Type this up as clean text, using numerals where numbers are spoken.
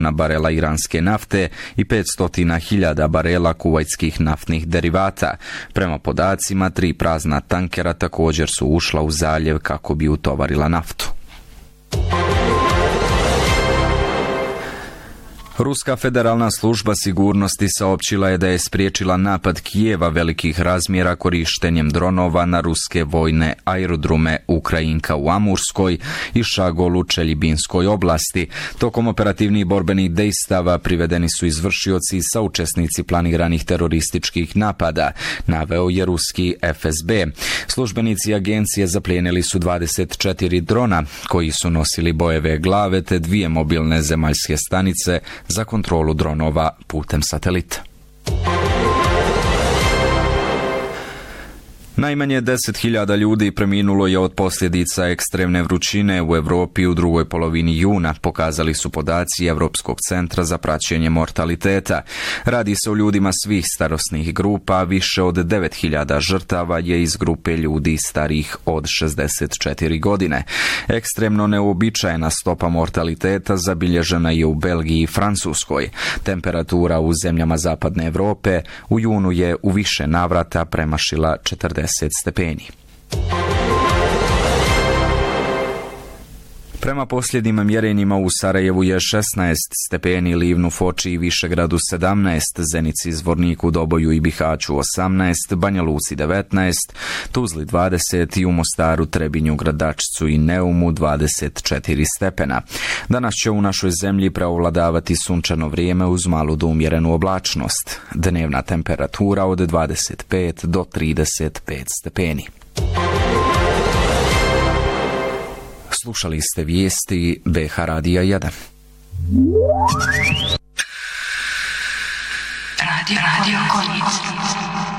barela iranske nafte i 500.000 barela kuvajtskih naftnih derivata. Prema podacima, 3 prazna tankera također su ušla u zaljev kako bi utovarila naftu. Ruska federalna služba sigurnosti saopćila je da je spriječila napad Kijeva velikih razmjera korištenjem dronova na ruske vojne aerodrome Ukrajinka u Amurskoj i Šagol u Čeljibinskoj oblasti. Tokom operativnih borbenih dejstava privedeni su izvršioci i saučesnici planiranih terorističkih napada, naveo je ruski FSB. Službenici agencije zaplijenili su 24 drona koji su nosili bojeve glave te 2 mobilne zemaljske stanice za kontrolu dronova putem satelita. Najmanje 10.000 ljudi preminulo je od posljedica ekstremne vrućine u Europi u drugoj polovini juna, pokazali su podaci Europskog centra za praćenje mortaliteta. Radi se o ljudima svih starosnih grupa, više od 9.000 žrtava je iz grupe ljudi starih od 64 godine. Ekstremno neuobičajena stopa mortaliteta zabilježena je u Belgiji i Francuskoj. Temperatura u zemljama zapadne Europe u junu je u više navrata premašila 40 stepeni. Prema posljednjim mjerenjima u Sarajevu je 16 stepeni, Livnu, Foči i Višegradu 17, Zenici, Zvorniku, Doboju i Bihaću 18, Banja Luci 19, Tuzli 20 i u Mostaru, Trebinju, Gradačcu i Neumu 24 stepena. Danas će u našoj zemlji preovladavati sunčano vrijeme uz malu do umjerenu oblačnost. Dnevna temperatura od 25 do 35 stepeni. Slušali ste vijesti BH Radija 1. Radio Konica.